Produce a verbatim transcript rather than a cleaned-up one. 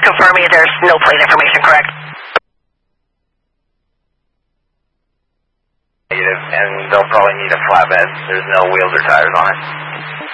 confirming there's no plate information, correct? Negative, and they'll probably need a flatbed. There's no wheels or tires on it.